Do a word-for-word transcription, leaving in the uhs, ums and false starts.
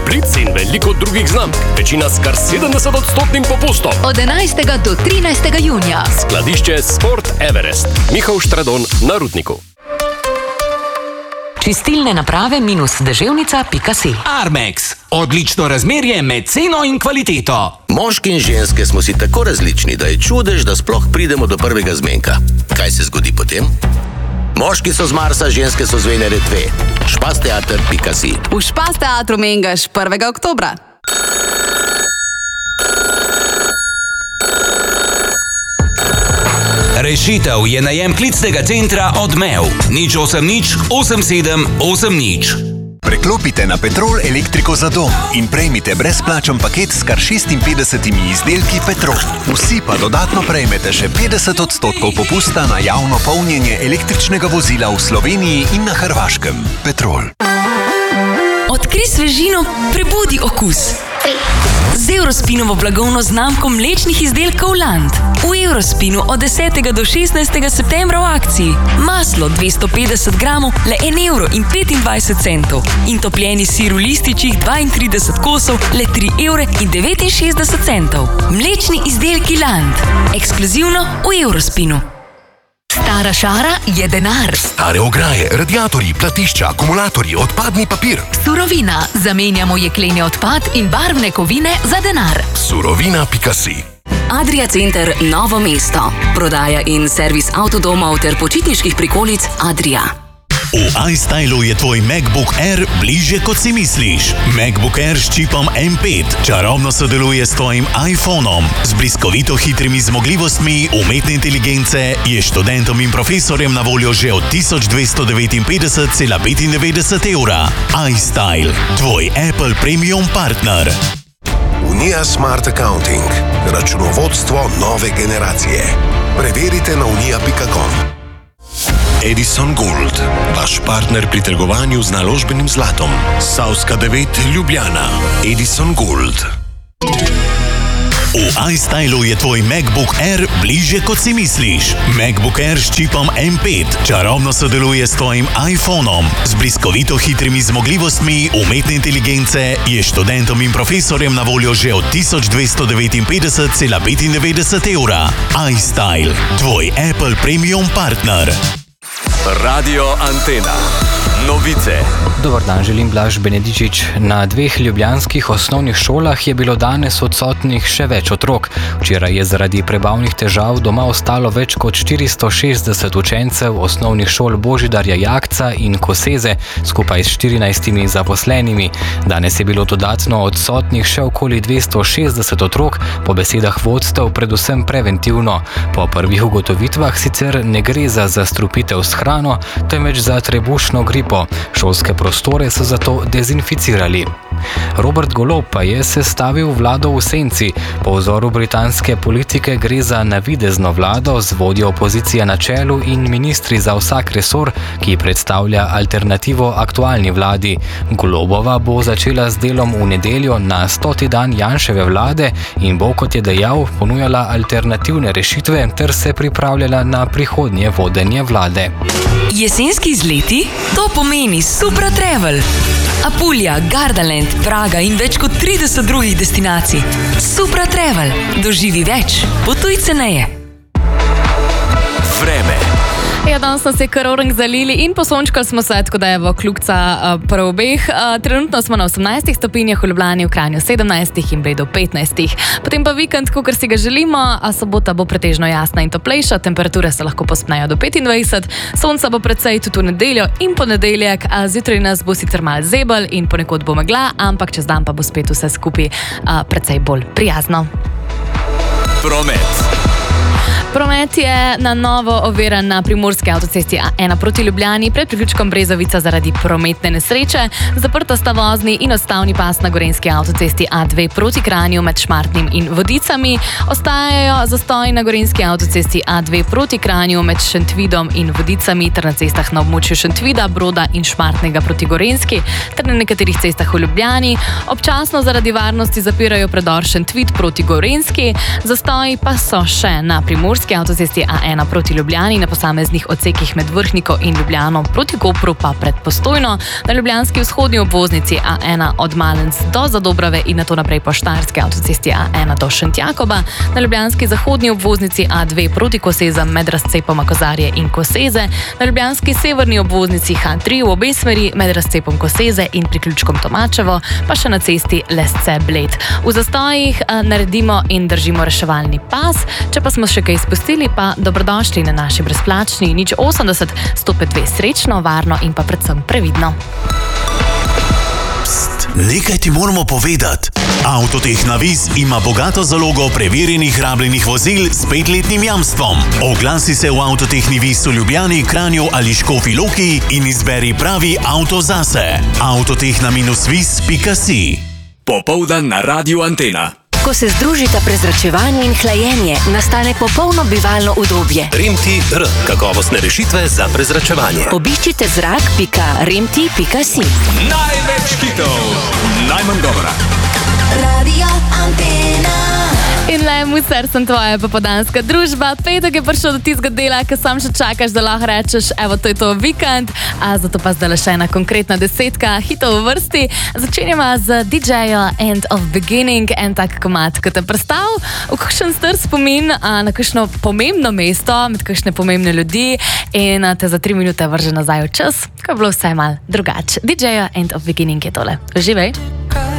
Blitz in veliko drugih znamk. Večina s kar sedemdeset odstotnim popustom. Od enajstega do trinajstega junija. Skladišče Sport Everest. Mihael Štradon na Rudniku. Čistilne naprave minus deževnica pika si. Armex. Odlično razmerje med ceno in kvaliteto. Moški in ženske smo si tako različni, da je čudež, da sploh pridemo do prvega zmenka. Kaj se zgodi potem? Moški so z Marsa, ženske so z Venere dve. špasteater pika si. V Špasteatru Mengaš prvega oktobra. Rešitev je najem klicnega centra Odmev. nič osem nič osem sedem osem nič. Preklopite na Petrol elektriko za dom in prejmite brezplačen paket s kar šestinpetdesetimi izdelki Petrol. Vsi pa dodatno prejmete še petdeset odstotkov popusta na javno polnjenje električnega vozila v Sloveniji in na Hrvaškem. Petrol. Odkrij svežino, prebudi okus. Z Eurospinovo blagovno znamko mlečnih izdelkov Land. V Eurospinu od desetega do šestnajstega septembra v akciji. Maslo dvesto petdeset gramov, le en evro in petindvajset centov. In topljeni sir v lističih dvaintrideset kosov, le tri evre in devetinšestdeset centov. Mlečni izdelki Land. Ekskluzivno v Eurospinu. Stara šara je denar. Stare ograje, radiatorji, platišča, akumulatorji, odpadni papir. Surovina. Zamenjamo jekleni odpad in barvne kovine za denar. Surovina pika si. Adria Center Novo mesto. Prodaja in servis avtodomov ter počitniških prikolic Adria. V iStylu je tvoj MacBook Air bližje, kot si misliš. MacBook Air s čipom M pet čarobno sodeluje s tvojim iPhonom. Z bliskovito hitrimi zmogljivostmi umetne inteligence je študentom in profesorjem na voljo že od tisoč dvesto devetinpetdeset cela petindevetdeset evra. iStyle, tvoj Apple Premium partner. Unija Smart Accounting. Računovodstvo nove generacije. Preverite na unija pika com. Edison Gold, vaš partner pri trgovanju z naložbenim zlatom. Savska devet Ljubljana. Edison Gold. V iStylu je tvoj MacBook Air bližje, kot si misliš. MacBook Air s čipom M pet čarobno sodeluje s tvojim iPhonom. Z bliskovito hitrimi zmogljivostmi umetne inteligence je študentom in profesorjem na voljo že od tisoč dvesto devetinpetdeset cela petindevetdeset evra. iStyle, tvoj Apple Premium partner. Radio Antena. Novice. Dobar dan, želim Blaž Benedičič. Na dveh ljubljanskih osnovnih šolah je bilo danes odsotnih še več otrok. Včeraj je zaradi prebavnih težav doma ostalo več kot štiristo šestdeset učencev osnovnih šol Božidarja Jakca in Koseze, skupaj s štirinajstimi zaposlenimi. Danes je bilo dodatno odsotnih še okoli dvesto šestdeset otrok, po besedah vodstev predvsem preventivno. Po prvih ugotovitvah sicer ne gre za zastrupitev s hrano, temveč za trebušno gripo. Šolske prostore so zato dezinficirali. Robert Golob pa je sestavil vlado v senci. Po vzoru britanske politike gre za navidezno vlado z vodjo opozicije na čelu in ministri za vsak resor, ki predstavlja alternativo aktualni vladi. Golobova bo začela z delom v nedeljo na stoti dan Janševe vlade in bo, kot je dejal, ponujala alternativne rešitve ter se pripravljala na prihodnje vodenje vlade. Jesenski izleti? To pomeni Supra Travel. Apulja, Gardaland, Praga in več kot trideset drugih destinacij. Supra Travel. Doživi več. Potuj ceneje. Vreme. Ja, danes smo se kar orang zalili in posončkali smo se, tako da je v kljukca uh, prav obeh. Uh, trenutno smo na osemnajstih stopinjah, v Ljubljani, v Kranju sedemnajstih in Bledu petnajstih. Potem pa vikend, kakor si ga želimo, a sobota bo pretežno jasna in toplejša, temperature se lahko pospnejo do petindvajset, sonca bo precej tudi v nedeljo in ponedeljek, a zjutraj nas bo sicer malo zebel in ponekod bo megla, ampak čez dan pa bo spet vse skupaj uh, precej bolj prijazno. Promet. Promet je na novo oviran na primorski avtocesti A ena proti Ljubljani pred priključkom Brezovica zaradi prometne nesreče. Zaprta sta vozni in odstavni pas na gorenjski avtocesti A dve proti Kranju med Šmartnim in Vodicami. Ostajajo zastoji na gorenjski avtocesti A dve proti Kranju med Šentvidom in Vodicami ter na cestah na območju Šentvida, Broda in Šmartnega proti Gorenjski ter na nekaterih cestah v Ljubljani. Občasno zaradi varnosti zapirajo predor Šentvid proti Gorenjski. Zastoji pa so še na primorski gorenjski avtocesti A ena proti Ljubljani, na posameznih odsekih med Vrhniko in Ljubljano proti Kopru pa pred Postojno, na ljubljanski vzhodni obvoznici A ena od Malenc do Zadobrave in nato naprej po štajerski avtocesti A ena do Šentjakoba, na ljubljanski zahodni obvoznici A dve proti Kosezam med razcepoma Kozarje in Koseze, na ljubljanski severni obvoznici H tri v obe smeri med razcepom Koseze in priključkom Tomačevo, pa še na cesti Lesce-Bled. V zastojih a, naredimo in držimo reševalni pas, če pa smo še kaj izpustili, pa dobrodošli na naši brezplačni nič osemdeset sto pet dve srečno, varno in pa predvsem previdno. Pst, nekaj ti moramo povedati. Avtotehna Viz ima bogato zalogo preverjenih rabljenih vozil s petletnim jamstvom. Oglasi se v Avtotehni Viz v Ljubljani, Kranju ali Škofji Loki in izberi pravi avto zase. avtotehna viz pika si. Popoldan na Radiu Antena. Ko se združita prezračevanje in hlajenje, nastane popolno bivalno udobje. Remti R. Kakovostne rešitve za prezračevanje. Obiščite zrak pika remti pika si. Največ hitov, najmanj govora. Radio Antena. In le, muser sem tvoja popodanska družba. Petek je prišel do tistega dela, ki sam še čakaš, da lahko rečeš, evo, to je to vikend. A zato pa zdaj le še ena konkretna desetka hitov v vrsti. Začenjamo z D J-jo End of Beginning, en tak komad, ki te predstav v kakšen star spomin a, na kakšno pomembno mesto, med kakšne pomembne ljudi in a, te za tri minute vrže nazaj v čas, ko je bilo vse mal drugače. D J-jo End of Beginning je tole. Živej!